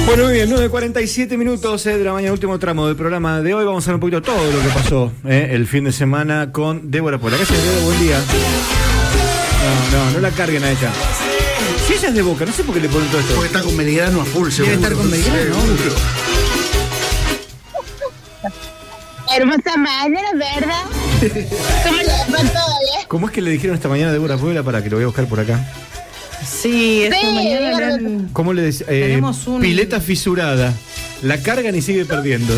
Bueno, muy bien, 9:47 de la mañana, último tramo del programa de hoy. Vamos a ver un poquito todo lo que pasó el fin de semana con Débora Puebla. ¿Qué haces, Débora? Buen día. No la carguen a ella. Si ella es de Boca, no sé por qué le ponen todo esto. Porque está con Belgrano a full, seguro. Debe estar con Belgrano, seguro. Hermosa mañana, ¿verdad? ¿Cómo le va todo, ¿Cómo es que le dijeron esta mañana a Débora Puebla para que lo voy a buscar por acá? Sí, esta mañana le han... ¿Cómo le decía? Tenemos un... Pileta fisurada. La cargan y sigue perdiendo.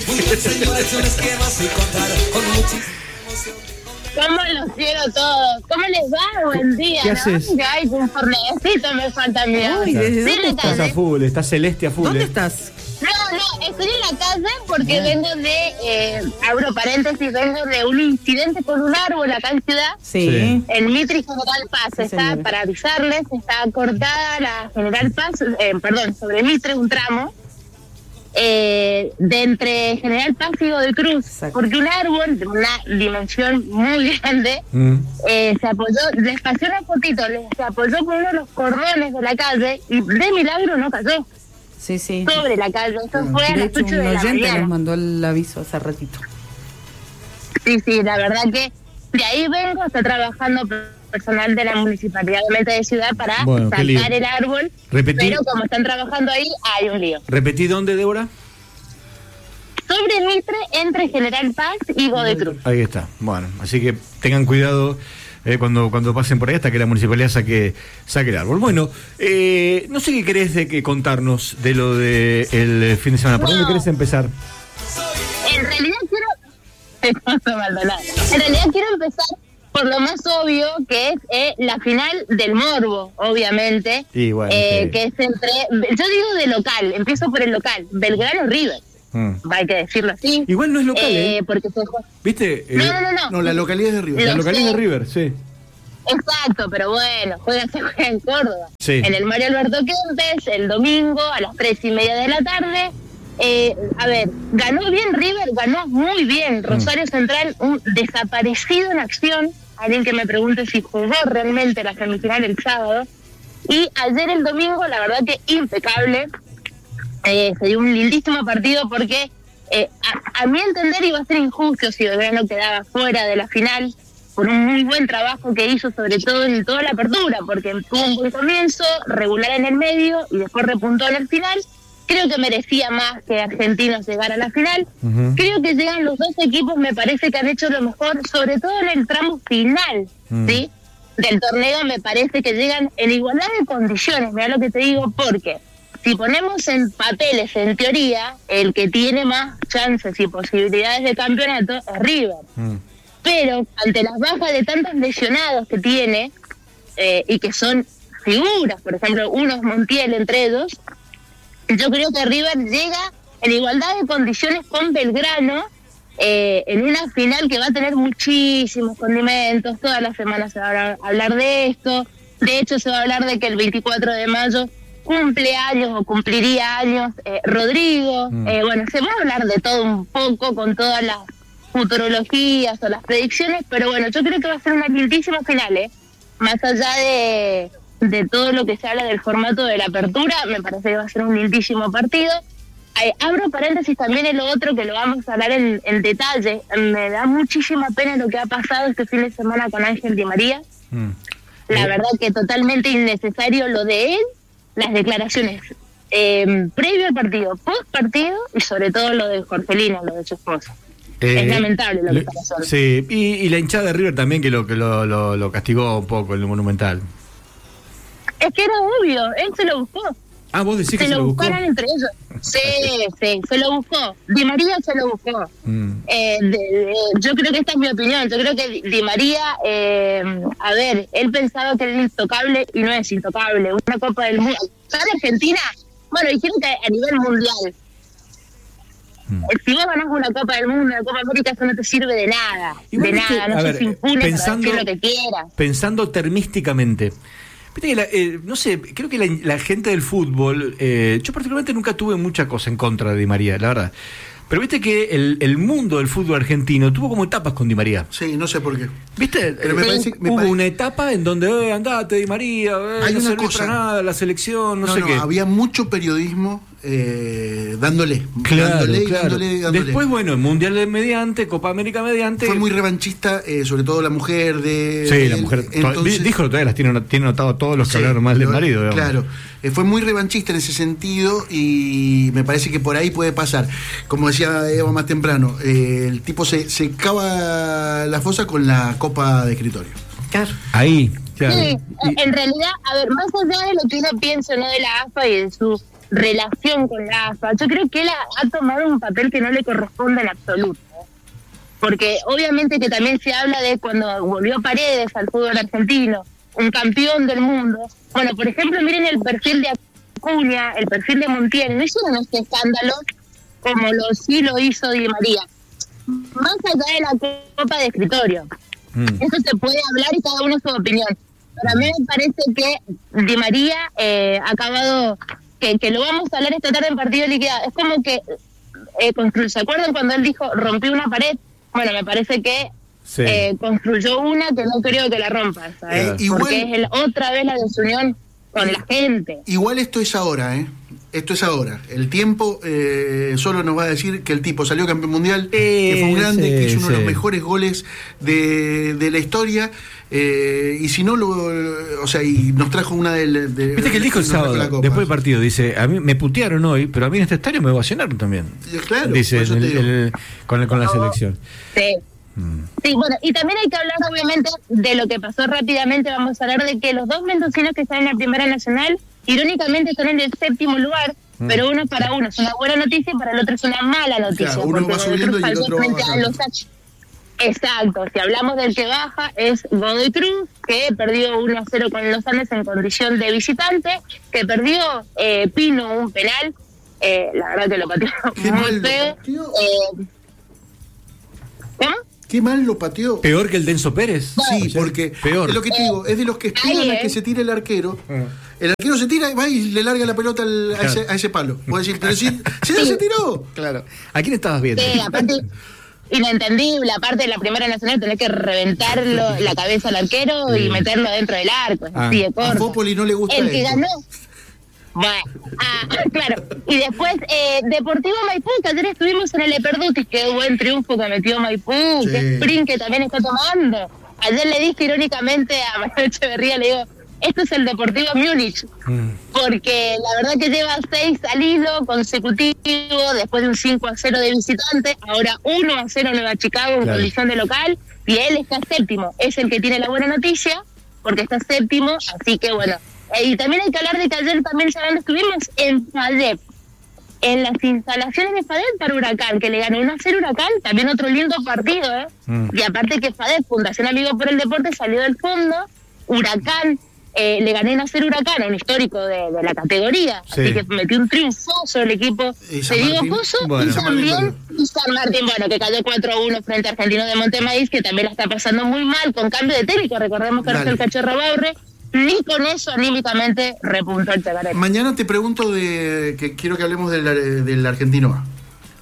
¿Cómo los quiero todos? ¿Cómo les va? Buen día, ¿Qué ¿no? haces? Ay, un fornecito me falta a mí. Uy, ¿desde dónde Sí, Estás a full, estás celeste a full. ¿Dónde estás? No, estoy en la casa porque vengo de, abro paréntesis, vengo de un incidente con un árbol acá en Ciudad. Sí. El Mitri General Paz, Sí, está, señora. para avisarles, está cortada la General Paz, sobre Mitre, un tramo, de entre General Paz y Godoy Cruz. Exacto. Porque un árbol de una dimensión muy grande se apoyó, les pasé una fotito, se apoyó por uno de los cordones de la calle y de milagro no cayó Sí. sobre la calle. Eso fue a De las hecho, 8 un de la oyente mañana. nos mandó el aviso hace ratito. Sí, la verdad que de ahí vengo, está trabajando personal de la Municipalidad de Ciudad para Bueno, qué lío. sacar el árbol, Repetí. pero como están trabajando ahí, hay un lío. ¿Repetí dónde, Débora? Sobre Mitre, entre General Paz y Godoy Cruz. Ahí está. Bueno, así que tengan cuidado cuando pasen por ahí hasta que la municipalidad saque el árbol. Bueno, no sé qué querés contarnos de lo del fin de semana. ¿Por dónde querés empezar? En realidad quiero empezar por lo más obvio, que es la final del Morbo, obviamente. Y bueno, sí. Que es entre, yo digo de local, empiezo por el local, Belgrano River. Hay que decirlo así. Igual no es local, porque se juega. ¿Viste? No. No, la localidad es de River. La Lo localidad sé. de River, sí. Exacto, pero bueno, se juega en Córdoba. Sí. En el Mario Alberto Kempes, el domingo a las 3:30 de la tarde. A ver, ganó bien River, ganó muy bien. Rosario Central, un desaparecido en acción. Alguien que me pregunte si jugó realmente la semifinal el sábado. Y ayer el domingo, la verdad que impecable. Se dio un lindísimo partido porque a mi entender iba a ser injusto si Belgrano quedaba fuera de la final por un muy buen trabajo que hizo, sobre todo en toda la apertura, porque tuvo un buen comienzo, regular en el medio y después repuntó en el final. Creo que merecía más que Argentinos llegar a la final. Creo que llegan los dos equipos, me parece que han hecho lo mejor, sobre todo en el tramo final, ¿sí? Del torneo. Me parece que llegan en igualdad de condiciones, mira lo que te digo, porque si ponemos en papeles, en teoría, el que tiene más chances y posibilidades de campeonato es River. Pero ante las bajas de tantos lesionados que tiene, y que son figuras, por ejemplo, uno es Montiel entre ellos, yo creo que River llega en igualdad de condiciones con Belgrano, en una final que va a tener muchísimos condimentos. Todas las semanas se va a hablar de esto. De hecho, se va a hablar de que el 24 de mayo cumple años o cumpliría años Rodrigo. Bueno, se va a hablar de todo un poco con todas las futurologías o las predicciones, pero bueno, yo creo que va a ser una lindísima final, más allá de todo lo que se habla del formato de la apertura. Me parece que va a ser un lindísimo partido. Abro paréntesis también en lo otro, que lo vamos a hablar en detalle. Me da muchísima pena lo que ha pasado este fin de semana con Ángel Di María. La verdad que totalmente innecesario lo de él, las declaraciones previo al partido, post partido, y sobre todo lo de Jorgelino, lo de su esposa. Es lamentable lo que está pasando. Sí, y la hinchada de River también, que lo castigó un poco en el Monumental. Es que era obvio, él se lo buscó. Ah, vos decís que se lo buscó. buscaron entre ellos. Sí, se lo buscó. Di María se lo buscó. Yo creo que esta es mi opinión. Yo creo que Di María, a ver, él pensaba que era intocable y no es intocable. Una Copa del Mundo. ¿Sabes Argentina? Bueno, dijeron que a nivel mundial. Si vos ganás una Copa del Mundo, una Copa América, eso no te sirve de nada. Igual, de viste, nada, no a sos ver, impune para pensando- decir lo que quieras. Pensando termísticamente, viste que no sé, creo que la gente del fútbol, yo particularmente nunca tuve mucha cosa en contra de Di María, la verdad. Pero viste que el mundo del fútbol argentino tuvo como etapas con Di María. Sí, no sé por qué. ¿Viste? Pero me parece- me hubo parece- una etapa en donde andate Di María, Hay no una servís cosa. para nada, la selección, no sé qué. Había mucho periodismo dándole. Claro. Dándole. Después, bueno, Mundial mediante, Copa América mediante. Fue muy revanchista, sobre todo la mujer de... Sí, la mujer. Entonces, dijo que todavía las tiene notado todos los que hablaron mal del marido. Digamos. Claro. Fue muy revanchista en ese sentido y me parece que por ahí puede pasar. Como decía Eva más temprano, el tipo se cava la fosa con la copa de escritorio. Claro. Ahí, claro. Sí, en realidad, a ver, más allá de lo que uno piensa, ¿no?, de la AFA y de su relación con la AFA, yo creo que él ha tomado un papel que no le corresponde en absoluto. Porque obviamente que también se habla de cuando volvió Paredes al fútbol argentino, un campeón del mundo. Bueno, por ejemplo, miren el perfil de Acuña, el perfil de Montiel, no hicieron este escándalo como sí lo hizo Di María. Más allá de la copa de escritorio. Eso se puede hablar y cada uno su opinión. Pero a mí me parece que Di María ha acabado, que lo vamos a hablar esta tarde en partido liquidado. Es como que, ¿se acuerdan cuando él dijo rompió una pared? Bueno, me parece que construyó una que no creo que la rompa, ¿sabes? Porque es otra vez la desunión con la gente. Igual esto es ahora, Esto es ahora. El tiempo solo nos va a decir que el tipo salió campeón mundial, que fue un grande, que hizo uno de los mejores goles de la historia. Y si no, y nos trajo una Viste que él dijo el sábado, después del partido, dice, a mí me putearon hoy, pero a mí en este estadio me ovacionaron también. Claro, dice con la selección. Sí. Sí, bueno, y también hay que hablar obviamente de lo que pasó rápidamente. Vamos a hablar de que los dos mendocinos que están en la Primera Nacional, irónicamente están en el 7º lugar, pero para uno es una buena noticia y para el otro es una mala noticia. Claro, uno va subiendo y el otro va bajando. Exacto, si hablamos del que baja es Godoy Cruz, que perdió 1-0 con los Andes en condición de visitante, que perdió Pino un penal, la verdad que lo pateó muy feo. ¿Cómo? Qué mal lo pateó. ¿Peor que el Denso Pérez? Sí, porque peor. Es lo que te digo, es de los que esperan a que se tire el arquero. El arquero se tira y va y le larga la pelota a ese palo. Puedes decir, pero si se tiró. Claro. ¿A quién estabas viendo? Sí, aparte, inentendible, aparte de la Primera Nacional, tenés que reventarlo la cabeza al arquero y meterlo dentro del arco. Así de corto. A Fópoli no le gusta el que esto. ganó. Bueno, claro. Y después, Deportivo Maipú, que ayer estuvimos en el Eperduti, qué buen triunfo que metió Maipú, qué sprint que también está tomando. Ayer le dije irónicamente a Manuel Echeverría, le digo, esto es el Deportivo Múnich, porque la verdad que lleva 6 al hilo consecutivo, después de un 5-0 de visitante, ahora 1-0 Nueva Chicago en condición de local, y él está 7º, es el que tiene la buena noticia, porque está 7º, así que bueno. Y también hay que hablar de que ayer también saben, estuvimos en FADEP, en las instalaciones de FADEP para Huracán, que le ganó 1-0 Huracán, también otro lindo partido, Y aparte que FADEP, Fundación Amigo por el Deporte, salió del fondo, Huracán, le gané 1-0 Huracán, un histórico de la categoría, así que metió un triunfoso el equipo de Diego Coso, y también San Martín, bueno, que cayó 4-1 frente a Argentino de Montemaíz, que también la está pasando muy mal, con cambio de técnico, recordemos que ahora es el Cachorro Baurre, ni con eso anímicamente repuntó el Chacaré. Mañana te pregunto que quiero que hablemos del Argentino A.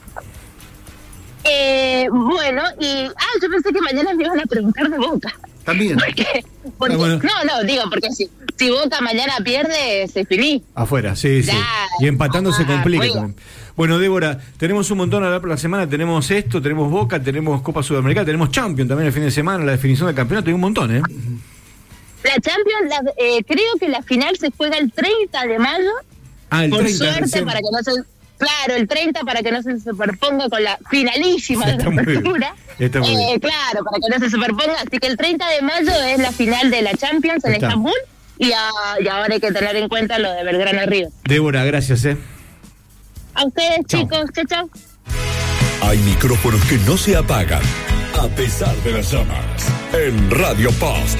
Bueno, yo pensé que mañana me iban a preguntar de Boca. También. Porque bueno. No, digo, porque si Boca mañana pierde, se finí. Afuera, sí. Y empatando se complica también. Bueno, Débora, tenemos un montón a hablar por la semana. Tenemos esto, tenemos Boca, tenemos Copa Sudamericana, tenemos Champions también el fin de semana, la definición del campeonato, hay un montón, La Champions, creo que la final se juega el 30 de mayo. El por 30, suerte, para que no se... Claro, el 30 para que no se superponga con la finalísima de la apertura. Claro, para que no se superponga. Así que el 30 de mayo es la final de la Champions en Estambul. Y ahora hay que tener en cuenta lo de Belgrano Río. Débora, gracias. A ustedes, chicos. Chao. Hay micrófonos que no se apagan, a pesar de las llamas. En Radio Post.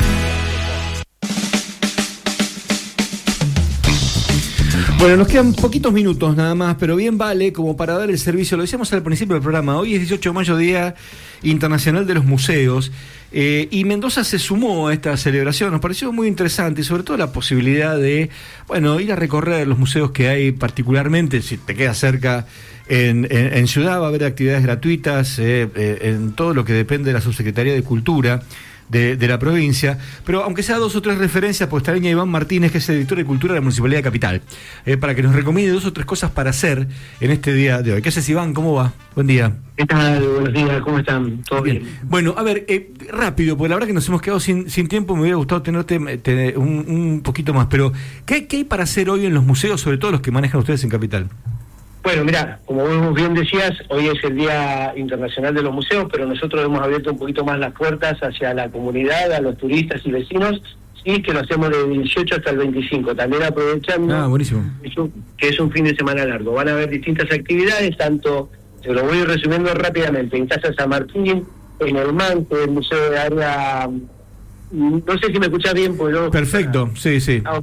Bueno, nos quedan poquitos minutos nada más, pero bien vale como para dar el servicio. Lo decíamos al principio del programa. Hoy es 18 de mayo, Día Internacional de los Museos, y Mendoza se sumó a esta celebración. Nos pareció muy interesante y sobre todo la posibilidad de, ir a recorrer los museos que hay, particularmente si te queda cerca en Ciudad. Va a haber actividades gratuitas en todo lo que depende de la Subsecretaría de Cultura de la provincia, pero aunque sea 2 o 3 referencias, pues está Iván Martínez, que es el director de Cultura de la Municipalidad de Capital, para que nos recomiende 2 o 3 cosas para hacer en este día de hoy. ¿Qué haces, Iván? ¿Cómo va? Buen día. ¿Qué tal? Buenos días, ¿cómo están? ¿Todo bien? Bueno, a ver, rápido, porque la verdad que nos hemos quedado sin tiempo, me hubiera gustado tenerte un poquito más, pero ¿qué hay para hacer hoy en los museos, sobre todo los que manejan ustedes en Capital? Bueno, mirá, como vos bien decías, hoy es el Día Internacional de los Museos, pero nosotros hemos abierto un poquito más las puertas hacia la comunidad, a los turistas y vecinos, sí, que lo hacemos del 18 hasta el 25, también aprovechando buenísimo. Que es un fin de semana largo. Van a haber distintas actividades, tanto, se lo voy resumiendo rápidamente, en Casa San Martín, en el MAN, que es el Museo de Área... No sé si me escuchás bien, pues yo... Perfecto, sí.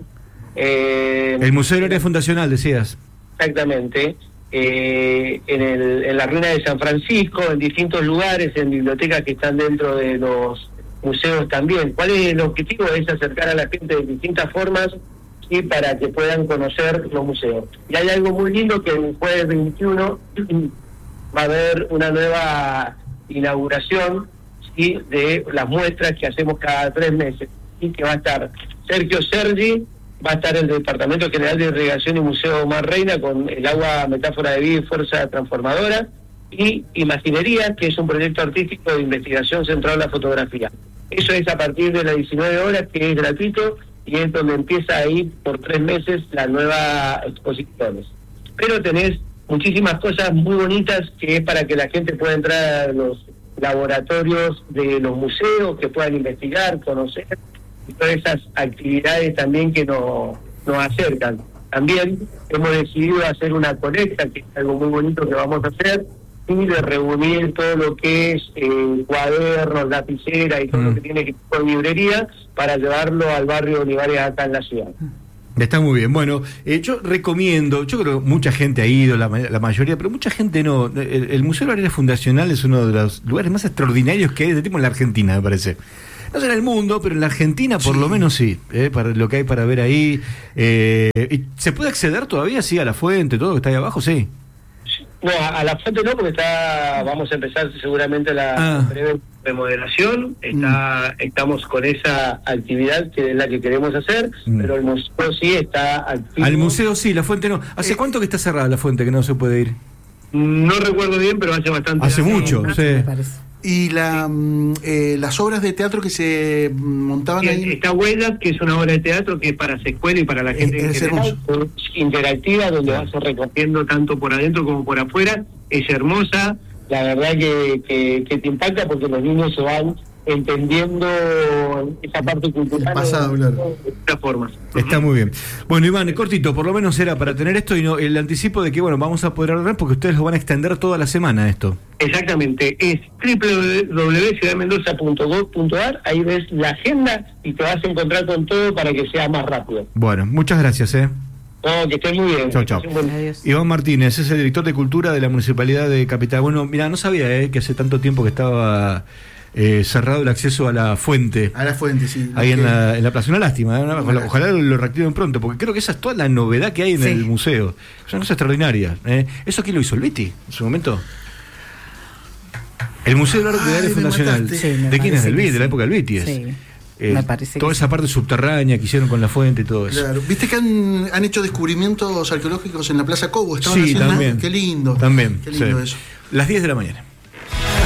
El Museo del Área Fundacional, decías. Exactamente. En la ruina de San Francisco, en distintos lugares, en bibliotecas que están dentro de los museos también. ¿Cuál es el objetivo? Es acercar a la gente de distintas formas y para que puedan conocer los museos. Y hay algo muy lindo que el jueves 21 va a haber una nueva inauguración, ¿sí?, de las muestras que hacemos cada 3 meses, y que va a estar Sergio Sergi, va a estar el Departamento General de Irrigación y Museo Mar Reina con el agua, metáfora de vida y fuerza transformadora, y Imaginería, que es un proyecto artístico de investigación centrado en la fotografía. Eso es a partir de las 19 horas, que es gratuito, y es donde empieza ahí por 3 meses las nuevas exposiciones. Pero tenés muchísimas cosas muy bonitas que es para que la gente pueda entrar a los laboratorios de los museos, que puedan investigar, conocer, y todas esas actividades también que nos acercan. También hemos decidido hacer una colecta, que es algo muy bonito que vamos a hacer, y de reunir todo lo que es cuadernos, lapicera y todo lo que tiene que ver con librería, para llevarlo al barrio Olivares acá en la ciudad. Está muy bien. Bueno, yo recomiendo, yo creo que mucha gente ha ido, la mayoría, pero mucha gente no. El Museo del Área Fundacional es uno de los lugares más extraordinarios que hay de tipo en la Argentina, me parece. No sé en el mundo, pero en la Argentina por lo menos sí, para lo que hay para ver ahí. ¿Y se puede acceder todavía, sí, a la fuente, todo lo que está ahí abajo? Sí. No, a la fuente no, porque vamos a empezar seguramente la breve remodelación. Estamos con esa actividad que es la que queremos hacer, pero el museo sí está activo. Al museo sí, la fuente no. ¿Hace cuánto que está cerrada la fuente, que no se puede ir? No recuerdo bien, pero hace bastante. Hace mucho, sí. Y las obras de teatro que se montaban ahí... Está Huellas, que es una obra de teatro que es para secuela y para la gente en general, interactiva, donde vas recorriendo tanto por adentro como por afuera. Es hermosa, la verdad que te impacta, porque los niños se van entendiendo esa parte cultural de otras formas. Está muy bien. Bueno, Iván, cortito, por lo menos era para tener esto y no el anticipo de que, bueno, vamos a poder hablar porque ustedes lo van a extender toda la semana esto. Exactamente, es www.ciudadmendoza.gov.ar, ahí ves la agenda y te vas a encontrar con todo para que sea más rápido. Bueno, muchas gracias, No, que estés muy bien. Chau. Iván Martínez es el director de Cultura de la Municipalidad de Capital. Bueno, mira, no sabía que hace tanto tiempo que estaba cerrado el acceso a la fuente. A la fuente, sí. Ahí en la plaza. Una lástima, ¿no? Ojalá lo reactiven pronto, porque creo que esa es toda la novedad que hay en el museo. Es una cosa extraordinaria. ¿Eso quién lo hizo? ¿El Viti en su momento? El Museo del Área Fundacional. Sí, ¿De quién es? ¿Del Viti? De la época del Viti. Sí. Me parece toda esa parte subterránea que hicieron con la fuente y todo eso. Claro. ¿Viste que han hecho descubrimientos arqueológicos en la Plaza Cobo? Sí, también. Qué lindo. También. Qué lindo eso. Las 10 de la mañana.